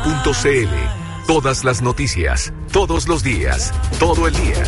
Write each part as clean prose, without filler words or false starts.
Todas las noticias, todos los días, todo el día.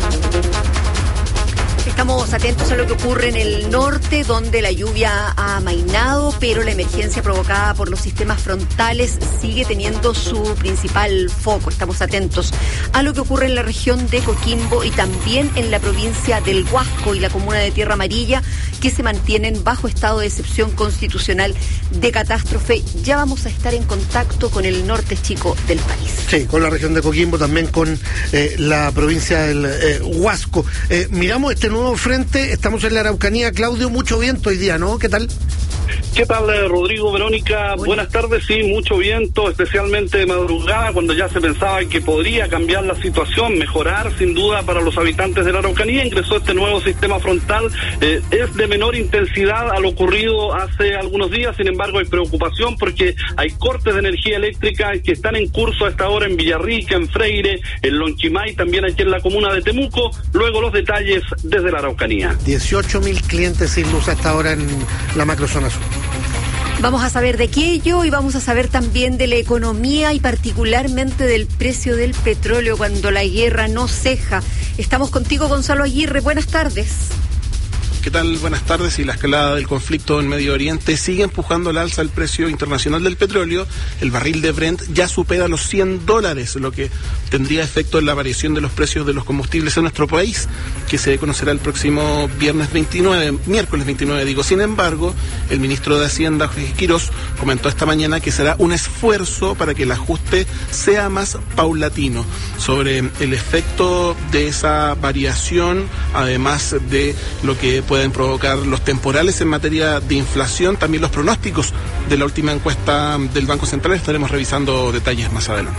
Estamos atentos a lo que ocurre en el norte, donde la lluvia ha amainado, pero la emergencia provocada por los sistemas frontales sigue teniendo su principal foco. Estamos atentos a lo que ocurre en la región de Coquimbo y también en la provincia del Huasco y la comuna de Tierra Amarilla, que se mantienen bajo estado de excepción constitucional de catástrofe. Ya vamos a estar en contacto con el norte chico del país. Sí, con la región de Coquimbo, también con la provincia del Huasco. Miramos este nuevo frente, estamos en la Araucanía. Claudio, mucho viento hoy día, ¿no? ¿Qué tal? ¿Qué tal, Rodrigo, Verónica? Buenas tardes, sí, mucho viento, especialmente de madrugada, cuando ya se pensaba que podría cambiar la situación, mejorar sin duda para los habitantes de la Araucanía. Ingresó este nuevo sistema frontal, es de menor intensidad a lo ocurrido hace algunos días, sin embargo hay preocupación porque hay cortes de energía eléctrica que están en curso a esta hora en Villarrica, en Freire, en Lonquimay, también aquí en la comuna de Temuco. Luego los detalles desde la Araucanía. 18.000 clientes sin luz hasta ahora en la macrozona sur. Vamos a saber de aquello y vamos a saber también de la economía y particularmente del precio del petróleo cuando la guerra no ceja. Estamos contigo, Gonzalo Aguirre. Buenas tardes. ¿Qué tal? Buenas tardes. Y la escalada del conflicto en Medio Oriente sigue empujando al alza el precio internacional del petróleo. El barril de Brent ya supera los $100, lo que tendría efecto en la variación de los precios de los combustibles en nuestro país, que se conocerá el próximo miércoles 29. Sin embargo, el ministro de Hacienda, Jorge Quirós, comentó esta mañana que será un esfuerzo para que el ajuste sea más paulatino. Sobre el efecto de esa variación, además de lo que pueden provocar los temporales en materia de inflación, también los pronósticos de la última encuesta del Banco Central, estaremos revisando detalles más adelante.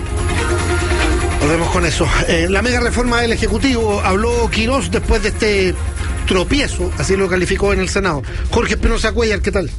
Volvemos con eso. La mega reforma del Ejecutivo, habló Quirós después de este tropiezo, así lo calificó en el Senado. Jorge Espinosa Cuellar, ¿qué tal?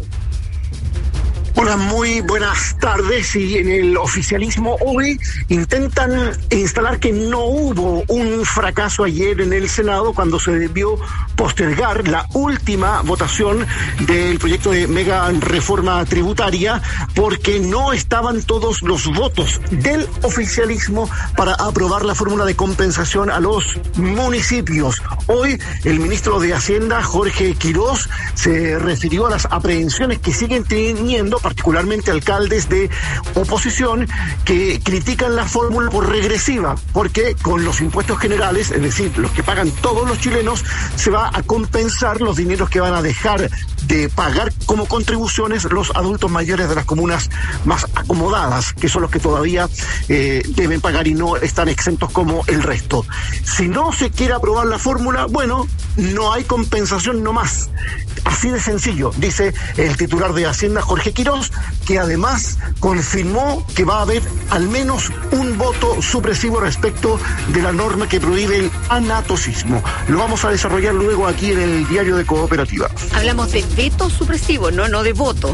Hola, muy buenas tardes. Y en el oficialismo hoy intentan instalar que no hubo un fracaso ayer en el Senado cuando se debió postergar la última votación del proyecto de mega reforma tributaria porque no estaban todos los votos del oficialismo para aprobar la fórmula de compensación a los municipios. Hoy el ministro de Hacienda, Jorge Quirós, se refirió a las aprehensiones que siguen teniendo particularmente alcaldes de oposición que critican la fórmula por regresiva, porque con los impuestos generales, es decir, los que pagan todos los chilenos, se va a compensar los dineros que van a dejar de pagar como contribuciones los adultos mayores de las comunas más acomodadas, que son los que todavía deben pagar y no están exentos como el resto. Si no se quiere aprobar la fórmula, bueno, no hay compensación nomás. Así de sencillo, dice el titular de Hacienda, Jorge Quirós, que además confirmó que va a haber al menos un voto supresivo respecto de la norma que prohíbe el anatocismo. Lo vamos a desarrollar luego aquí en el diario de Cooperativa. Hablamos de veto supresivo, no de voto.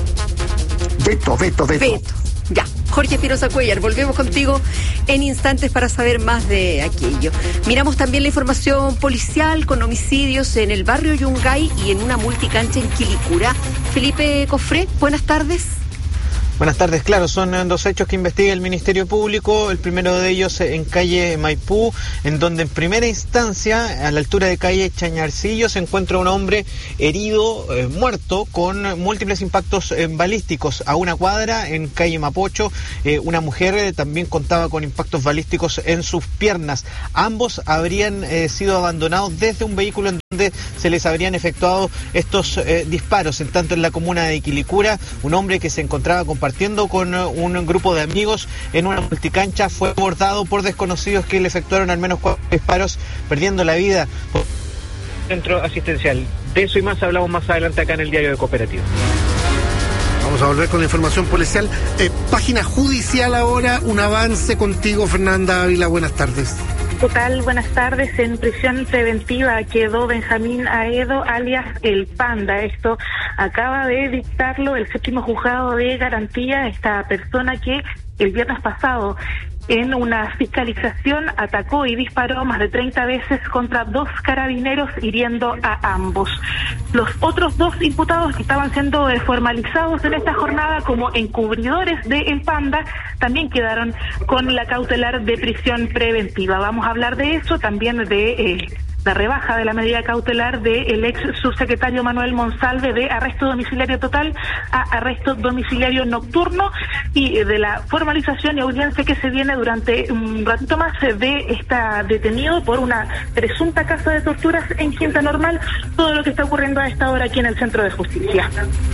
Veto. Ya, Jorge Espinosa Cuellar, volvemos contigo en instantes para saber más de aquello. Miramos también la información policial con homicidios en el barrio Yungay y en una multicancha en Quilicura. Felipe Cofré, buenas tardes. Buenas tardes, claro, son dos hechos que investiga el Ministerio Público. El primero de ellos en calle Maipú, en donde en primera instancia, a la altura de calle Chañarcillo, se encuentra un hombre herido, muerto, con múltiples impactos balísticos. A una cuadra, en calle Mapocho, una mujer también contaba con impactos balísticos en sus piernas. Ambos habrían sido abandonados desde un vehículo en donde se les habrían efectuado estos disparos. En tanto, en la comuna de Quilicura, un hombre que se encontraba compartiendo con un grupo de amigos en una multicancha fue abordado por desconocidos que le efectuaron al menos 4 disparos, perdiendo la vida. Centro asistencial. De eso y más hablamos más adelante acá en el diario de Cooperativa. Vamos a volver con la información policial. Página judicial ahora, un avance contigo, Fernanda Ávila. Buenas tardes. ¿Qué tal? Buenas tardes. En prisión preventiva quedó Benjamín Aedo, alias El Panda. Esto acaba de dictarlo el 7º juzgado de garantía. Esta persona que el viernes pasado en una fiscalización atacó y disparó más de 30 veces contra 2 carabineros, hiriendo a ambos. Los otros 2 imputados que estaban siendo formalizados en esta jornada como encubridores de El Panda también quedaron con la cautelar de prisión preventiva. Vamos a hablar de eso, también de la rebaja de la medida cautelar del ex subsecretario Manuel Monsalve de arresto domiciliario total a arresto domiciliario nocturno, y de la formalización y audiencia que se viene durante un ratito más de esta detenido por una presunta casa de torturas en Quinta Normal. Todo lo que está ocurriendo a esta hora aquí en el Centro de Justicia.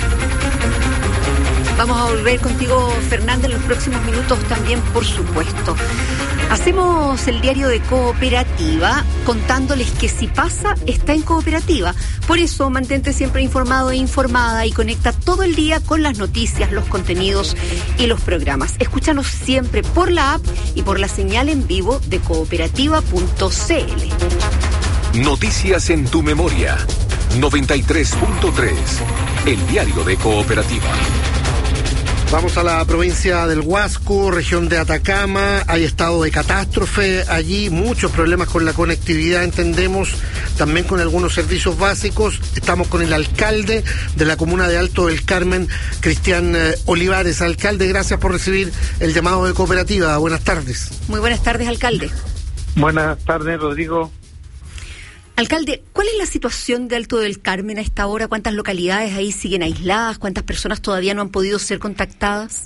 Vamos a volver contigo, Fernanda, en los próximos minutos también, por supuesto. Hacemos el diario de Cooperativa contándoles que si pasa, está en Cooperativa. Por eso, mantente siempre informado e informada y conecta todo el día con las noticias, los contenidos y los programas. Escúchanos siempre por la app y por la señal en vivo de cooperativa.cl. Noticias en tu memoria. 93.3. El diario de Cooperativa. Vamos a la provincia del Huasco, región de Atacama. Hay estado de catástrofe allí, muchos problemas con la conectividad, entendemos, también con algunos servicios básicos. Estamos con el alcalde de la comuna de Alto del Carmen, Cristian Olivares. Alcalde, gracias por recibir el llamado de Cooperativa. Buenas tardes. Muy buenas tardes, alcalde. Buenas tardes, Rodrigo. Alcalde, ¿cuál es la situación de Alto del Carmen a esta hora? ¿Cuántas localidades ahí siguen aisladas? ¿Cuántas personas todavía no han podido ser contactadas?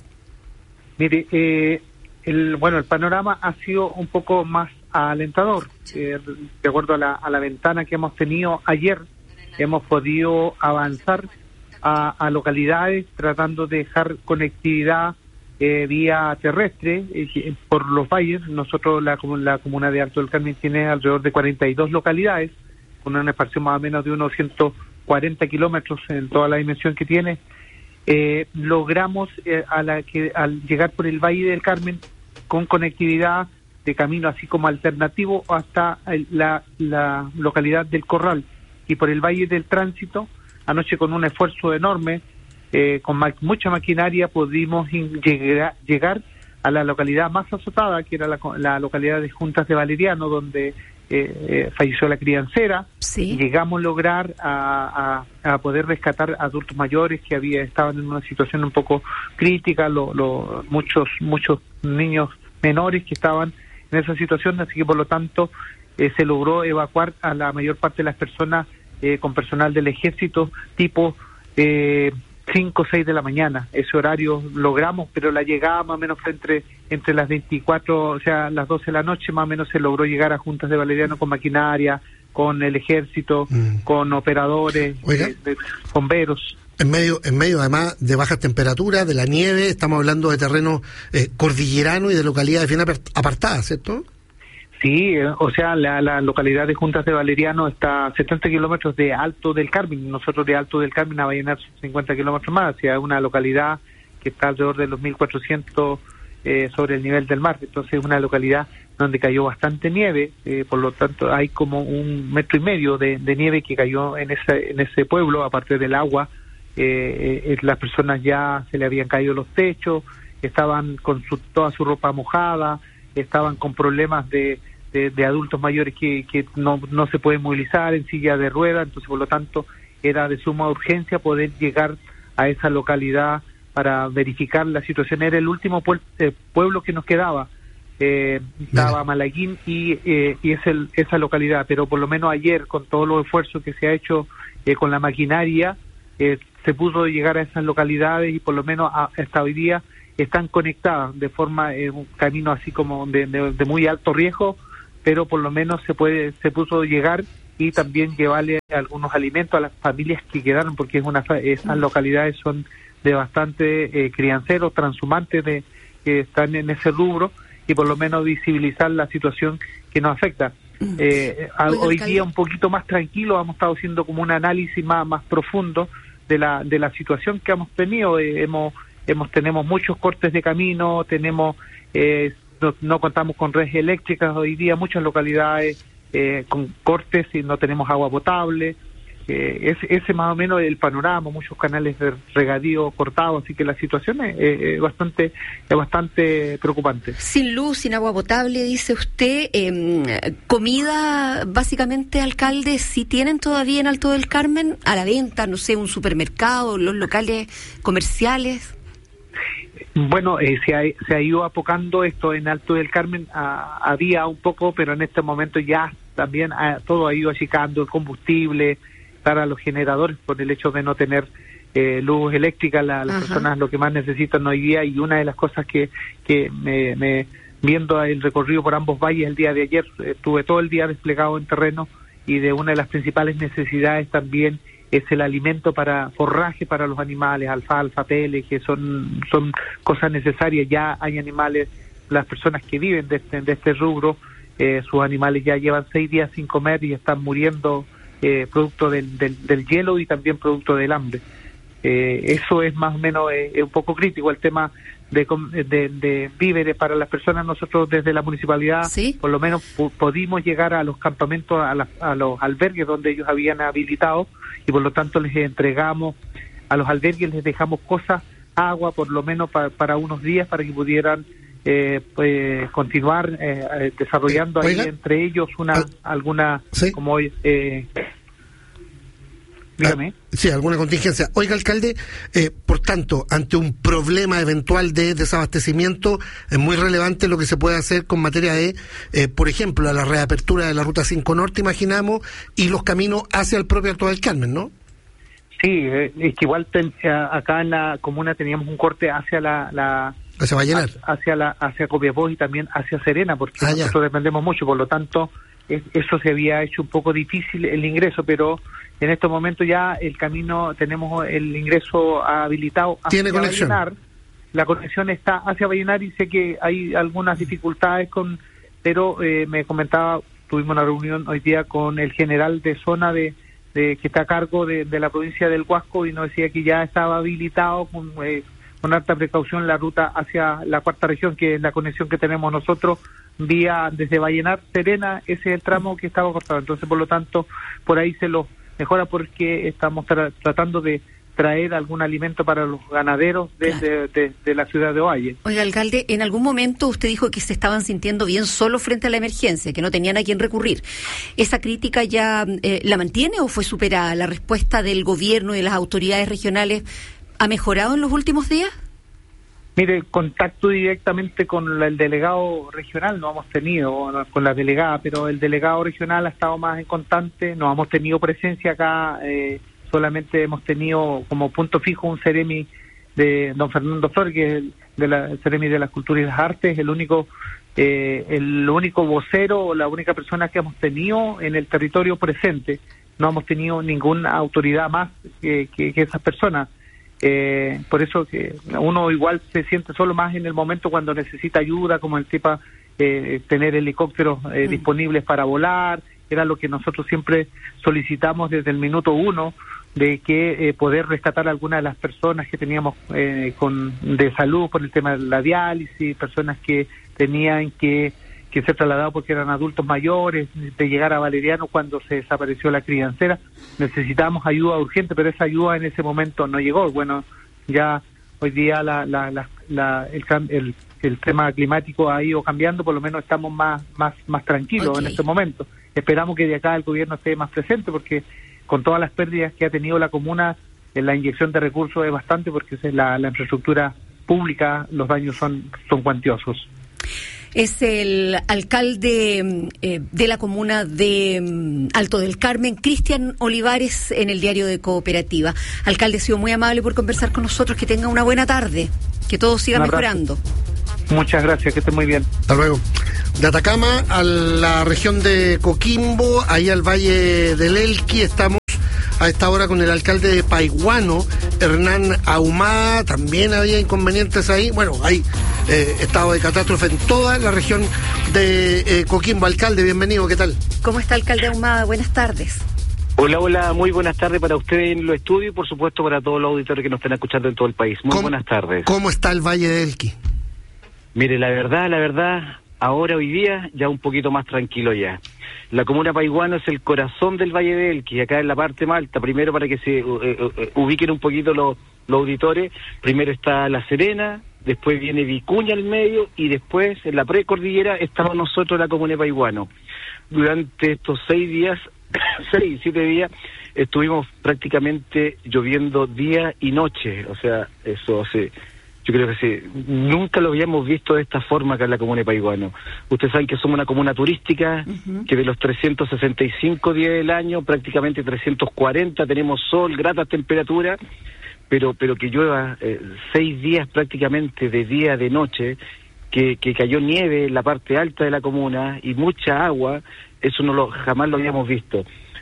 Mire, el panorama ha sido un poco más alentador. De acuerdo a la ventana que hemos tenido ayer, hemos podido avanzar a localidades tratando de dejar conectividad vía terrestre por los valles. Nosotros, la comuna de Alto del Carmen tiene alrededor de 42 localidades, con una esparción más o menos de unos 140 kilómetros en toda la dimensión que tiene. Logramos al llegar por el Valle del Carmen con conectividad de camino así como alternativo hasta la localidad del Corral, y por el Valle del Tránsito, anoche con un esfuerzo enorme, con mucha maquinaria pudimos llegar a la localidad más azotada, que era la localidad de Juntas de Valeriano, donde falleció la criancera. Sí. Y llegamos a lograr a poder rescatar adultos mayores que estaban en una situación un poco crítica, muchos niños menores que estaban en esa situación, así que por lo tanto se logró evacuar a la mayor parte de las personas con personal del ejército, tipo 5 o 6 de la mañana. Ese horario logramos, pero la llegada más o menos fue entre las 24, o sea, las 12 de la noche, más o menos se logró llegar a Juntas de Valeriano con maquinaria, con el ejército, con operadores, bomberos. En medio además de bajas temperaturas, de la nieve, estamos hablando de terreno cordillerano y de localidades bien apartadas, ¿cierto? Sí, o sea, la localidad de Juntas de Valeriano está a 70 kilómetros de Alto del Carmen. Nosotros de Alto del Carmen a Vallenar 50 kilómetros más, hacia una localidad que está alrededor de los 1.400 sobre el nivel del mar. Entonces es una localidad donde cayó bastante nieve, por lo tanto hay como 1,5 metros de nieve que cayó en ese pueblo, aparte del agua. Las personas ya se le habían caído los techos, estaban con toda su ropa mojada, estaban con problemas de adultos mayores que no se pueden movilizar en silla de ruedas. Entonces por lo tanto era de suma urgencia poder llegar a esa localidad para verificar la situación. Era el último pueblo que nos quedaba, estaba Malaguín y esa localidad, pero por lo menos ayer, con todos los esfuerzos que se ha hecho con la maquinaria, se pudo llegar a esas localidades, y por lo menos hasta hoy día están conectadas de forma, un camino así como de muy alto riesgo, pero por lo menos se pudo llegar y también llevarle algunos alimentos a las familias que quedaron, porque esas localidades son de bastante crianceros, transhumantes que están en ese rubro, y por lo menos visibilizar la situación que nos afecta. Hoy día un poquito más tranquilo, hemos estado haciendo como un análisis más profundo de la situación que hemos tenido. Tenemos muchos cortes de camino, no contamos con redes eléctricas hoy día, muchas localidades con cortes y no tenemos agua potable. ese más o menos el panorama, muchos canales de regadío cortados, así que la situación es bastante preocupante. Sin luz, sin agua potable, dice usted. Comida, básicamente, alcalde, ¿sí tienen todavía en Alto del Carmen a la venta, no sé, un supermercado, los locales comerciales? Bueno, se ha ido apocando esto en Alto del Carmen, había un poco, pero en este momento ya también todo ha ido achicando, el combustible para los generadores por el hecho de no tener luz eléctrica, las personas lo que más necesitan hoy día. Y una de las cosas que viendo el recorrido por ambos valles el día de ayer, estuve todo el día desplegado en terreno, y de una de las principales necesidades también es el alimento para forraje para los animales, alfalfa, pele, que son cosas necesarias. Ya hay animales, las personas que viven de este rubro, sus animales ya llevan 6 días sin comer y están muriendo producto del hielo y también producto del hambre. Eso es más o menos un poco crítico, el tema de víveres para las personas. Nosotros desde la municipalidad, ¿sí?, por lo menos pudimos llegar a los campamentos, a los albergues donde ellos habían habilitado, y por lo tanto les entregamos a los albergues, les dejamos cosas, agua por lo menos para unos días, para que pudieran continuar desarrollando ahí entre ellos alguna, ¿sí?, como dígame. Sí, alguna contingencia. Oiga, alcalde, por tanto, ante un problema eventual de desabastecimiento, es muy relevante lo que se puede hacer con materia de, por ejemplo, la reapertura de la Ruta 5 Norte, imaginamos, y los caminos hacia el propio Alto del Carmen, ¿no? Sí, es que igual acá en la comuna teníamos un corte hacia hacia Vallenar, hacia Copiapó y también hacia Serena, porque nosotros dependemos mucho, por lo tanto eso se había hecho un poco difícil el ingreso, pero en estos momentos ya el camino, tenemos el ingreso habilitado hacia Vallenar. La conexión está hacia Vallenar, y sé que hay algunas dificultades pero me comentaba, tuvimos una reunión hoy día con el general de zona que está a cargo de la provincia del Huasco, y nos decía que ya estaba habilitado con alta precaución la ruta hacia la cuarta región, que es la conexión que tenemos nosotros vía desde Vallenar, Serena. Ese es el tramo que estaba cortado, entonces por lo tanto por ahí se lo mejora, porque estamos tratando de traer algún alimento para los ganaderos de la ciudad de Ovalle. Oiga, alcalde, en algún momento usted dijo que se estaban sintiendo bien solo frente a la emergencia, que no tenían a quién recurrir. ¿Esa crítica ya la mantiene o fue superada? ¿La respuesta del gobierno y de las autoridades regionales ha mejorado en los últimos días? Mire, contacto directamente con el delegado regional no hemos tenido, con la delegada, pero el delegado regional ha estado más en constante. No hemos tenido presencia acá, solamente hemos tenido como punto fijo un seremi de don Fernando Flores, que es el seremi de las Culturas y las Artes, el único vocero, la única persona que hemos tenido en el territorio presente. No hemos tenido ninguna autoridad más que esas personas. Por eso que uno igual se siente solo más en el momento cuando necesita ayuda, como el tipo tener helicópteros disponibles para volar. Era lo que nosotros siempre solicitamos desde el minuto 1, de que poder rescatar a algunas de las personas que teníamos de salud por el tema de la diálisis, personas que tenían que ser trasladados porque eran adultos mayores, de llegar a Valeriano cuando se desapareció la criancera. Necesitábamos ayuda urgente, pero esa ayuda en ese momento no llegó. Bueno, ya hoy día el tema climático ha ido cambiando, por lo menos estamos más tranquilos en este momento. Esperamos que de acá el gobierno esté más presente, porque con todas las pérdidas que ha tenido la comuna, la inyección de recursos es bastante, porque es la infraestructura pública, los daños son cuantiosos. Es el alcalde de la comuna de Alto del Carmen, Cristian Olivares, en el diario de Cooperativa. Alcalde, ha sido muy amable por conversar con nosotros. Que tenga una buena tarde, que todo siga mejorando. Muchas gracias, que esté muy bien. Hasta luego. De Atacama a la región de Coquimbo, ahí al Valle del Elqui, estamos a esta hora con el alcalde de Paiguano, Hernán Ahumada. También había inconvenientes ahí. Bueno, hay estado de catástrofe en toda la región de Coquimbo. Alcalde, bienvenido, ¿qué tal? ¿Cómo está, alcalde Ahumada? Buenas tardes. Hola, muy buenas tardes para ustedes en los estudios y por supuesto para todos los auditores que nos están escuchando en todo el país. Muy buenas tardes. ¿Cómo está el Valle del Elqui? Mire, la verdad, ahora hoy día ya un poquito más tranquilo ya. La comuna de Paihuano es el corazón del Valle del Elqui, acá en la parte más alta. Primero, para que se ubiquen un poquito los auditores, primero está La Serena, después viene Vicuña al medio, y después en la precordillera estamos nosotros, la comuna de Paihuano. Durante estos 7 días, estuvimos prácticamente lloviendo día y noche. O sea, eso yo creo que nunca lo habíamos visto de esta forma acá en la comuna de Paihuano. Ustedes saben que somos una comuna turística, que de los 365 días del año, prácticamente 340 tenemos sol, gratas temperaturas, pero que llueva 6 días prácticamente de día, de noche, que cayó nieve en la parte alta de la comuna y mucha agua, eso jamás lo habíamos visto.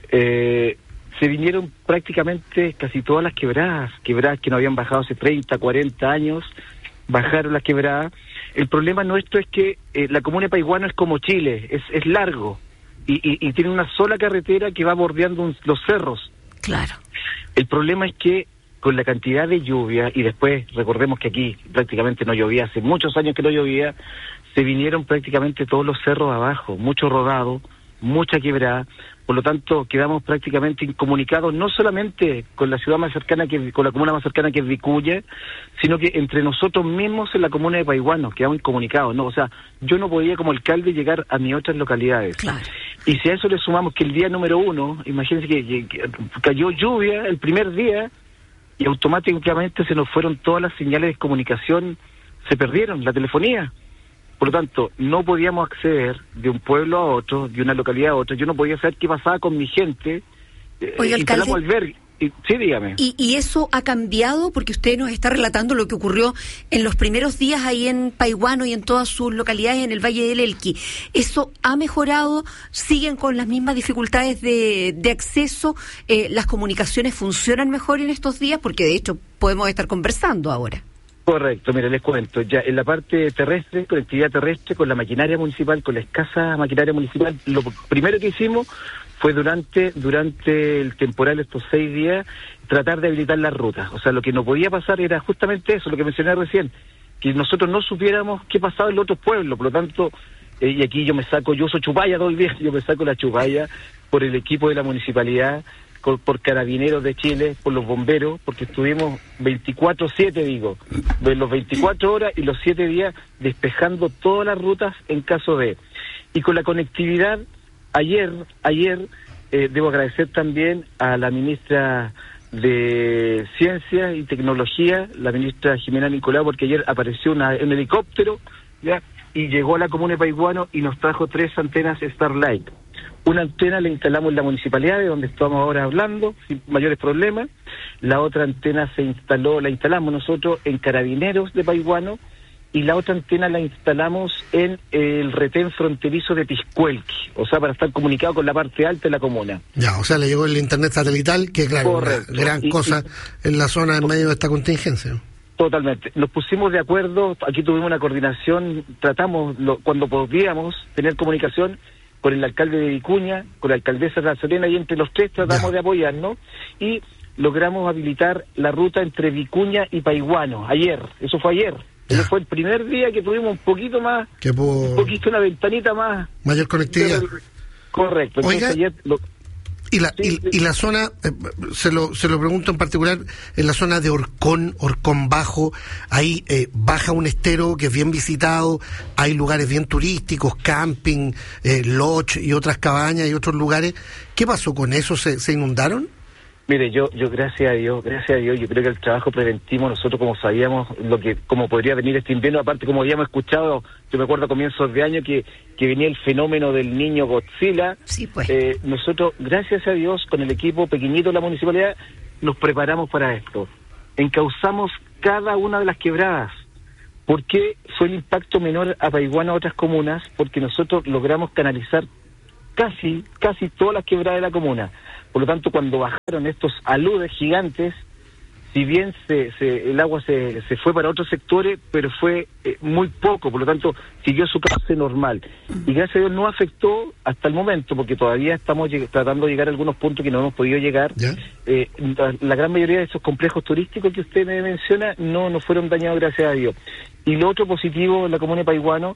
Se vinieron prácticamente casi todas las quebradas que no habían bajado hace 30, 40 años, bajaron las quebradas. El problema nuestro es que la comuna de Paihuano es como Chile, es largo, y tiene una sola carretera que va bordeando los cerros. Claro. El problema es que con la cantidad de lluvia, y después recordemos que aquí prácticamente no llovía, hace muchos años que no llovía, se vinieron prácticamente todos los cerros abajo, mucho rodado, mucha quebrada. Por lo tanto, quedamos prácticamente incomunicados, no solamente con la ciudad más cercana, con la comuna más cercana, que es Vicuña, sino que entre nosotros mismos en la comuna de Paihuano quedamos incomunicados, ¿no? O sea, yo no podía como alcalde llegar a mis otras localidades. Claro. Y si a eso le sumamos que el día número 1, imagínense que cayó lluvia el primer día, y automáticamente se nos fueron todas las señales de comunicación, se perdieron, la telefonía. Por lo tanto, no podíamos acceder de un pueblo a otro, de una localidad a otra. Yo no podía saber qué pasaba con mi gente. Oiga, alcalde, sí, dígame. ¿Y eso ha cambiado? Porque usted nos está relatando lo que ocurrió en los primeros días ahí en Paihuano y en todas sus localidades en el Valle del Elqui. ¿Eso ha mejorado? ¿Siguen con las mismas dificultades de acceso? ¿Las comunicaciones funcionan mejor en estos días? Porque de hecho podemos estar conversando ahora. Correcto, mira, les cuento, ya en la parte terrestre, conectividad terrestre, con la maquinaria municipal, con la escasa maquinaria municipal, lo primero que hicimos fue durante el temporal, estos 6 días, tratar de habilitar las rutas. O sea, lo que no podía pasar era justamente eso, lo que mencioné recién, que nosotros no supiéramos qué pasaba en los otros pueblos. Por lo tanto, y aquí yo uso chupalla todo el día, yo me saco la chupalla por el equipo de la municipalidad, por Carabineros de Chile, por los bomberos, porque estuvimos 24/7, de los 24 horas y los 7 días despejando todas las rutas en caso de. Y con la conectividad, ayer debo agradecer también a la ministra de Ciencia y Tecnología, la ministra Jimena Nicolau, porque ayer apareció un helicóptero, ¿ya? Y llegó a la comuna de Paihuano y nos trajo 3 antenas Starlight. Una antena la instalamos en la municipalidad, de donde estamos ahora hablando, sin mayores problemas. La otra antena la instalamos nosotros en Carabineros de Paihuano, y la otra antena la instalamos en el retén fronterizo de Piscuelqui, o sea, para estar comunicado con la parte alta de la comuna. Ya, o sea, le llegó el internet satelital, que claro, correcto, una gran cosa en la zona en medio de esta contingencia. Totalmente. Nos pusimos de acuerdo, aquí tuvimos una coordinación, tratamos, cuando podíamos, tener comunicación con el alcalde de Vicuña, con la alcaldesa de La Serena, y entre los 3 tratamos de apoyarnos, y logramos habilitar la ruta entre Vicuña y Paihuano, eso fue ayer. Ese fue el primer día que tuvimos un poquito más, una ventanita más. Mayor conectividad. Correcto. Entonces, oiga, ayer y la zona, se lo pregunto en particular, en la zona de Orcón Bajo, ahí baja un estero que es bien visitado, hay lugares bien turísticos, camping, lodge y otras cabañas y otros lugares. ¿Qué pasó con eso? ¿Se inundaron? Mire, yo gracias a Dios, yo creo que el trabajo preventivo, nosotros como sabíamos cómo podría venir este invierno, aparte como habíamos escuchado, yo me acuerdo a comienzos de año que venía el fenómeno del niño Godzilla. Sí, pues. Nosotros, gracias a Dios, con el equipo pequeñito de la municipalidad, nos preparamos para esto. Encauzamos cada una de las quebradas. ¿Por qué fue el impacto menor a Paihuano a otras comunas? Porque nosotros logramos canalizar casi todas las quebradas de la comuna. Por lo tanto, cuando bajaron estos aludes gigantes, si bien el agua se fue para otros sectores, pero fue muy poco, por lo tanto, siguió su cauce normal. Y gracias a Dios no afectó hasta el momento, porque todavía estamos tratando de llegar a algunos puntos que no hemos podido llegar. La gran mayoría de esos complejos turísticos que usted me menciona no fueron dañados, gracias a Dios. Y lo otro positivo en la comuna de Paihuano,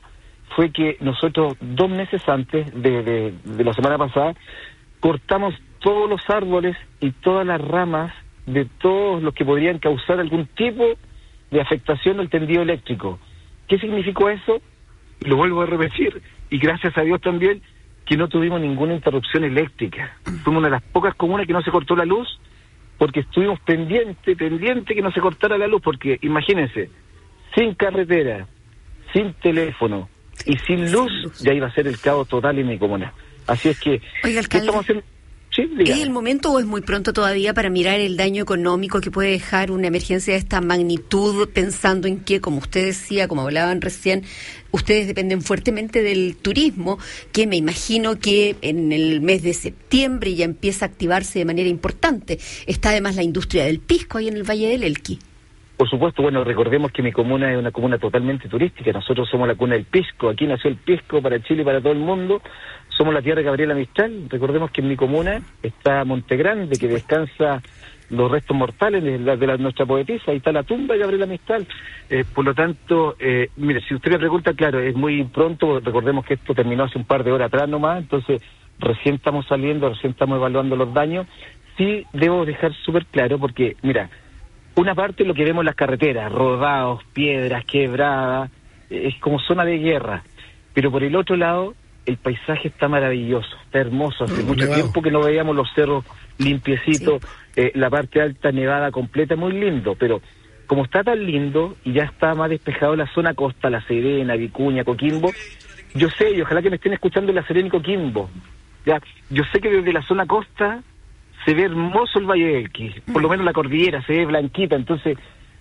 fue que nosotros 2 meses antes de la semana pasada cortamos todos los árboles y todas las ramas de todos los que podrían causar algún tipo de afectación al tendido eléctrico. ¿Qué significó eso? Lo vuelvo a repetir, y gracias a Dios también, que no tuvimos ninguna interrupción eléctrica. Fuimos una de las pocas comunas que no se cortó la luz, porque estuvimos pendiente que no se cortara la luz, porque imagínense, sin carretera, sin teléfono y sin luz, ya iba a ser el caos total en mi comuna. Así es que, oiga, alcalde, ¿qué estamos haciendo? Sí, ¿es el momento o es muy pronto todavía para mirar el daño económico que puede dejar una emergencia de esta magnitud, pensando en que, como usted decía, como hablaban recién, ustedes dependen fuertemente del turismo, que me imagino que en el mes de septiembre ya empieza a activarse de manera importante? Está además la industria del pisco ahí en el Valle del Elqui. Por supuesto, bueno, recordemos que mi comuna es una comuna totalmente turística. Nosotros somos la cuna del pisco. Aquí nació el pisco para Chile y para todo el mundo. Somos la tierra de Gabriela Mistral. Recordemos que en mi comuna está Monte Grande, que descansa los restos mortales de nuestra poetisa. Ahí está la tumba de Gabriela Mistral. Por lo tanto, mire, si usted me pregunta, claro, es muy pronto. Recordemos que esto terminó hace un par de horas atrás nomás. Entonces, recién estamos saliendo, recién estamos evaluando los daños. Sí, debo dejar súper claro porque, mira, una parte lo que vemos en las carreteras, rodados, piedras, quebradas, es como zona de guerra. Pero por el otro lado, el paisaje está maravilloso, está hermoso. Hace mucho tiempo que no veíamos los cerros limpiecitos, sí. La parte alta nevada completa, muy lindo. Pero como está tan lindo y ya está más despejado la zona costa, La Serena, Vicuña, Coquimbo, yo sé, y ojalá que me estén escuchando en La Serena y Coquimbo, ya, yo sé que desde la zona costa se ve hermoso el Valle del Elqui, por lo menos la cordillera se ve blanquita. Entonces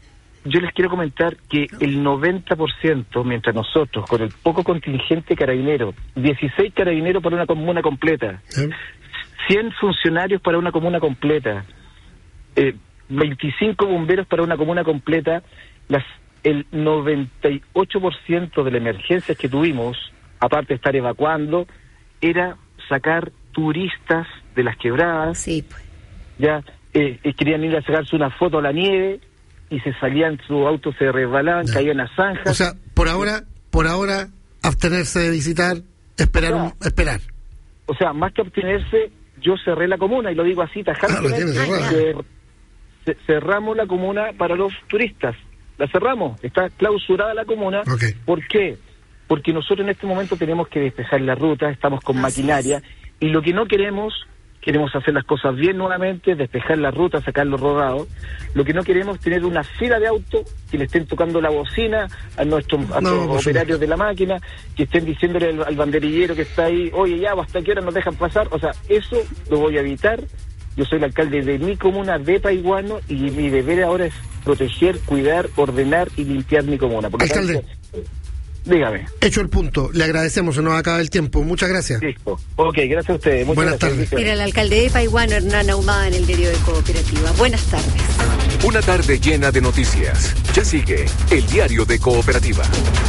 yo les quiero comentar que el 90%, mientras nosotros con el poco contingente carabinero, 16 carabineros para una comuna completa, 100 funcionarios para una comuna completa, 25 bomberos para una comuna completa, el 98% de las emergencias que tuvimos, aparte de estar evacuando, era sacar turistas de las quebradas. Sí, pues. Ya querían ir a sacarse una foto a la nieve y se salían, su auto se resbalaban, caían en las zanjas. O sea, por ahora abstenerse de visitar, esperar. O sea, más que abstenerse, yo cerré la comuna, y lo digo así tajantemente. Cerramos la comuna para los turistas. La cerramos, está clausurada la comuna. Okay. ¿Por qué? Porque nosotros en este momento tenemos que despejar la ruta, estamos con maquinaria, y lo que no queremos hacer las cosas bien nuevamente, despejar la ruta, sacar los rodados. Lo que no queremos es tener una fila de autos que le estén tocando la bocina a nuestros operarios de la máquina, que estén diciéndole al banderillero que está ahí, oye, ya, ¿hasta qué hora nos dejan pasar? O sea, eso lo voy a evitar. Yo soy el alcalde de mi comuna de Paiguano, y mi deber ahora es proteger, cuidar, ordenar y limpiar mi comuna. Por lo alcalde, tanto, dígame. Hecho el punto, le agradecemos, se nos acaba el tiempo. Muchas gracias. Listo. Ok, gracias a ustedes. Muchas Buenas gracias. tardes. Era el alcalde de Paiguano, Hernán Ahumada, en el diario de Cooperativa. Buenas tardes. Una tarde llena de noticias. Ya sigue el diario de Cooperativa.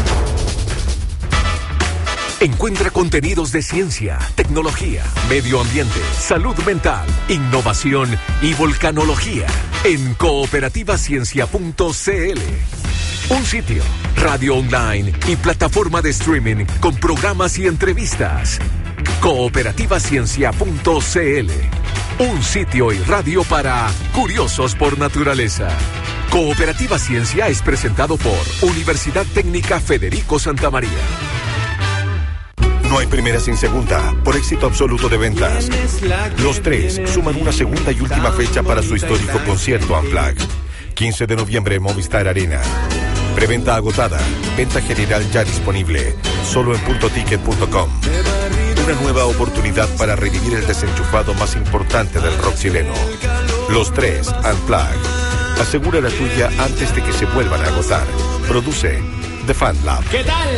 Encuentra contenidos de ciencia, tecnología, medio ambiente, salud mental, innovación y volcanología en cooperativaciencia.cl. Un sitio, radio online y plataforma de streaming con programas y entrevistas. cooperativaciencia.cl. Un sitio y radio para curiosos por naturaleza. Cooperativa Ciencia es presentado por Universidad Técnica Federico Santa María. No hay primera sin segunda, por éxito absoluto de ventas. Los Tres suman una segunda y última fecha para su histórico concierto Unplugged. 15 de noviembre, Movistar Arena. Preventa agotada, venta general ya disponible, solo en puntoticket.com. Una nueva oportunidad para revivir el desenchufado más importante del rock chileno. Los Tres Unplugged. Asegura la tuya antes de que se vuelvan a agotar. Produce The Fan Lab. ¿Qué tal?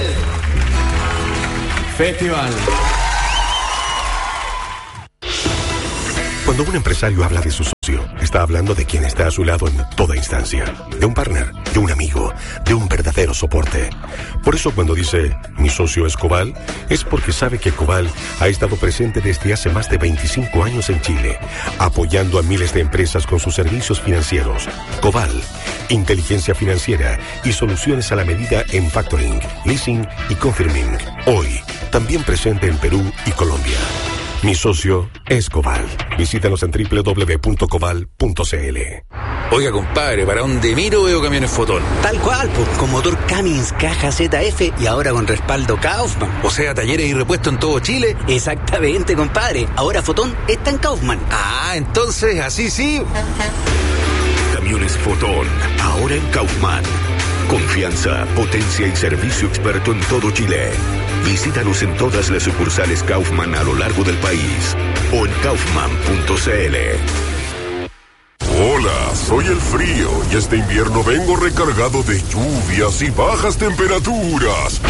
Festival. Cuando un empresario habla de su socio, está está hablando de quien está a su lado en toda instancia. De un partner, de un amigo, de un verdadero soporte. Por eso cuando dice, mi socio es Cobal, es porque sabe que Cobal ha estado presente desde hace más de 25 años en Chile, apoyando a miles de empresas con sus servicios financieros. Cobal, inteligencia financiera y soluciones a la medida en factoring, leasing y confirming. Hoy, también presente en Perú y Colombia. Mi socio es Cobal. Visítanos en www.cobal.cl. Oiga, compadre, ¿para dónde miro veo camiones Fotón? Tal cual, pues, con motor Cummins, caja ZF y ahora con respaldo Kaufman. O sea, talleres y repuestos en todo Chile. Exactamente, compadre. Ahora Fotón está en Kaufman. Ah, entonces, así sí. Camiones Fotón, ahora en Kaufman. Confianza, potencia y servicio experto en todo Chile. Visítanos en todas las sucursales Kaufman a lo largo del país o en kaufman.cl. Hola, soy el frío y este invierno vengo recargado de lluvias y bajas temperaturas.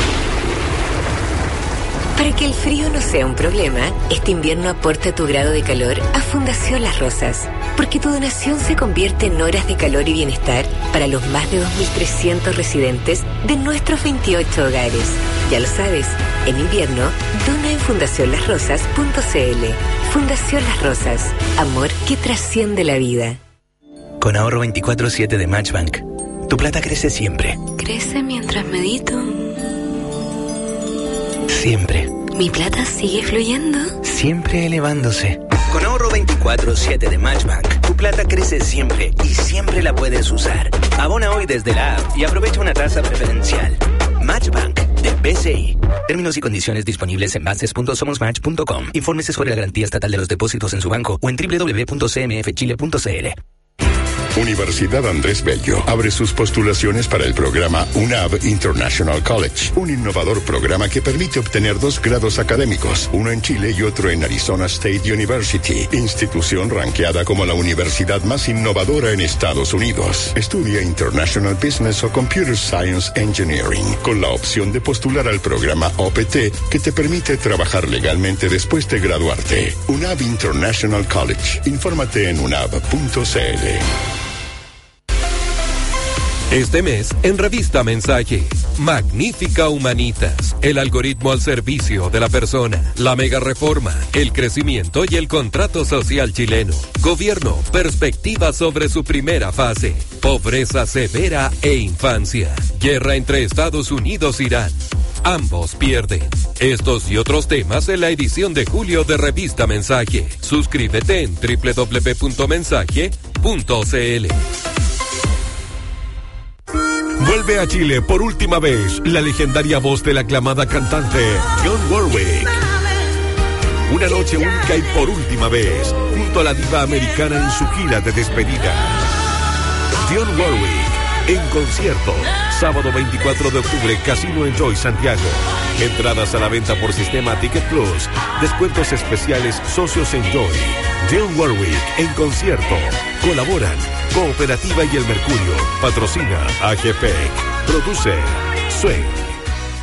Para que el frío no sea un problema, este invierno aporta tu grado de calor a Fundación Las Rosas, porque tu donación se convierte en horas de calor y bienestar para los más de 2.300 residentes de nuestros 28 hogares. Ya lo sabes, en invierno, dona en fundacionlasrosas.cl. Fundación Las Rosas, amor que trasciende la vida. Con ahorro 24/7 de Matchbank, tu plata crece siempre. Crece mientras medito. Siempre. ¿Mi plata sigue fluyendo? Siempre elevándose. Con ahorro 24/7 de Matchbank, tu plata crece siempre y siempre la puedes usar. Abona hoy desde la app y aprovecha una tasa preferencial. Matchbank de BCI. Términos y condiciones disponibles en bases.somosmatch.com. Infórmese sobre la garantía estatal de los depósitos en su banco o en www.cmfchile.cl. Universidad Andrés Bello abre sus postulaciones para el programa UNAV International College, un innovador programa que permite obtener 2 grados académicos, uno en Chile y otro en Arizona State University, institución ranqueada como la universidad más innovadora en Estados Unidos. Estudia International Business o Computer Science Engineering, con la opción de postular al programa OPT, que te permite trabajar legalmente después de graduarte. UNAV International College. Infórmate en unav.cl. Este mes, en Revista Mensaje, Magnífica Humanitas, el algoritmo al servicio de la persona, la mega reforma, el crecimiento y el contrato social chileno, gobierno, perspectiva sobre su primera fase, pobreza severa e infancia, guerra entre Estados Unidos e Irán. Ambos pierden. Estos y otros temas en la edición de julio de Revista Mensaje. Suscríbete en www.mensaje.cl. Vuelve a Chile por última vez la legendaria voz de la aclamada cantante Dionne Warwick. Una noche única y por última vez, junto a la diva americana en su gira de despedida. Dionne Warwick en concierto, sábado 24 de octubre, Casino Enjoy Santiago. Entradas a la venta por sistema Ticket Plus. Descuentos especiales Socios Enjoy. Dionne Warwick en concierto. Colaboran Cooperativa y El Mercurio. Patrocina AGPEC. Produce Swing.